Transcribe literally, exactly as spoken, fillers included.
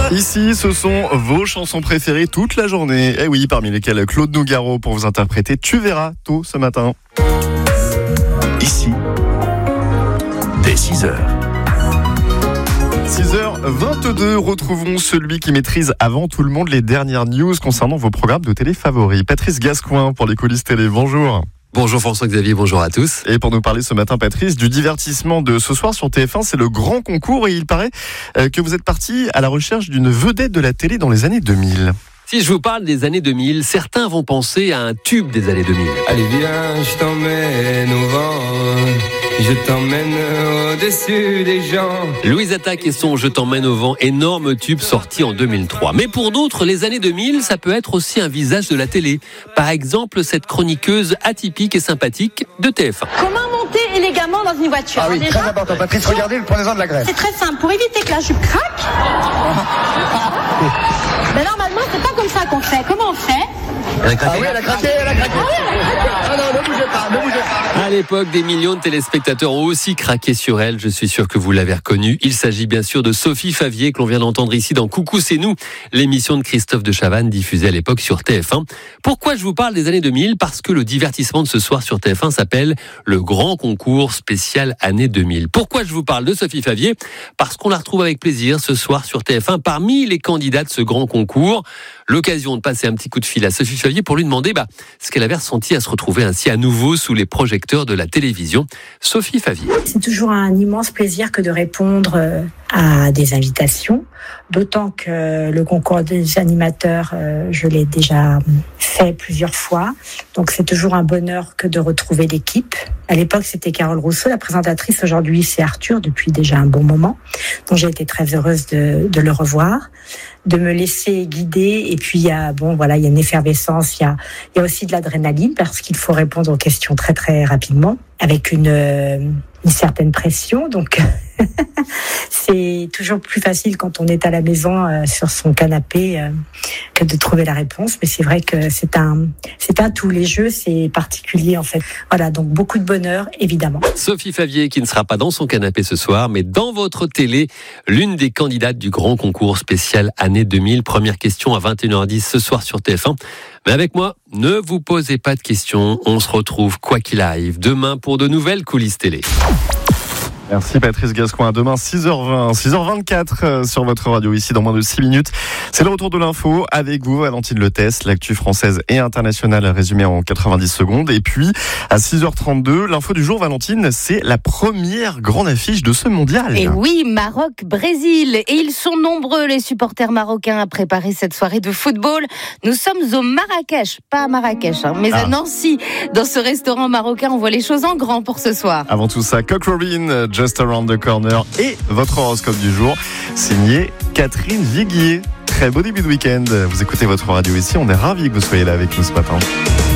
Ici, ce sont vos chansons préférées toute la journée. Eh oui, parmi lesquelles Claude Nougaro pour vous interpréter Tu verras tôt ce matin. Ici, dès six heures. six heures vingt-deux, retrouvons celui qui maîtrise avant tout le monde les dernières news concernant vos programmes de télé favoris. Patrice Gascoin pour les coulisses télé, bonjour. Bonjour François-Xavier, bonjour à tous. Et pour nous parler ce matin, Patrice, du divertissement de ce soir sur T F un, c'est le grand concours et il paraît que vous êtes parti à la recherche d'une vedette de la télé dans les années deux mille. Si je vous parle des années deux mille, certains vont penser à un tube des années deux mille. Allez viens, je t'emmène au vent, je t'emmène au-dessus des gens. Louise Attaque et son Je t'emmène au vent, énorme tube sorti en deux mille trois. Mais pour d'autres, les années deux mille, ça peut être aussi un visage de la télé. Par exemple, cette chroniqueuse atypique et sympathique de T F un. Comment monter élégamment dans une voiture? Ah oui, déjà, très important. Patrice, regardez, prenez-en de la graisse. C'est très simple. Pour éviter que la jupe craque, ben normalement, c'est pas comme ça qu'on fait. Comment on fait? Ah oui, elle a craqué, elle a craqué. Ah non, ne bougez pas, ne bougez pas. À l'époque, des millions de téléspectateurs ont aussi craqué sur elle. Je suis sûr que vous l'avez reconnue. Il s'agit bien sûr de Sophie Favier, que l'on vient d'entendre ici dans Coucou, c'est nous, l'émission de Christophe de Chavannes diffusée à l'époque sur T F un. Pourquoi je vous parle des années deux mille? Parce que le divertissement de ce soir sur T F un s'appelle le Grand Concours spécial année deux mille. Pourquoi je vous parle de Sophie Favier? Parce qu'on la retrouve avec plaisir ce soir sur T F un parmi les candidats de ce grand concours. L'occasion de passer un petit coup de fil à Sophie Favier pour lui demander bah, ce qu'elle avait ressenti à se retrouver ainsi à nouveau sous les projecteurs de la télévision. Sophie Favier. C'est toujours un immense plaisir que de répondre à des invitations, d'autant que le concours des animateurs, je l'ai déjà fait plusieurs fois. Donc c'est toujours un bonheur que de retrouver l'équipe. À l'époque, c'était Carole Rousseau, la présentatrice. Aujourd'hui, c'est Arthur, depuis déjà un bon moment. Donc j'ai été très heureuse de, de le revoir, de me laisser guider. Et puis, il y a, bon, voilà, il y a une effervescence, il y a, il y a aussi de l'adrénaline parce qu'il faut répondre aux questions très, très rapidement avec une, une certaine pression. Donc, c'est toujours plus facile quand on est à la maison euh, sur son canapé euh, que de trouver la réponse. Mais c'est vrai que c'est un, c'est un tout. Les jeux, c'est particulier en fait. Voilà, donc beaucoup de bonheur, évidemment. Sophie Favier qui ne sera pas dans son canapé ce soir, mais dans votre télé, l'une des candidates du grand concours spécial année deux mille. Première question à vingt et une heures dix ce soir sur T F un. Mais avec moi, ne vous posez pas de questions. On se retrouve quoi qu'il arrive demain pour de nouvelles coulisses télé. Merci Patrice Gascoin. À demain six heures vingt, six heures vingt-quatre sur votre radio ici dans moins de six minutes. C'est le retour de l'info avec vous, Valentine Letès, l'actu française et internationale résumée en quatre-vingt-dix secondes. Et puis à six heures trente-deux, l'info du jour, Valentine, c'est la première grande affiche de ce mondial. Et oui, Maroc-Brésil. Et ils sont nombreux les supporters marocains à préparer cette soirée de football. Nous sommes au Marrakech, pas à Marrakech, hein, mais ah. à Nancy. Dans ce restaurant marocain, on voit les choses en grand pour ce soir. Avant tout ça, Cock Robin, Just Around the Corner et votre horoscope du jour, signé Catherine Viguier. Très beau début de week-end. Vous écoutez votre radio ici, on est ravis que vous soyez là avec nous ce matin.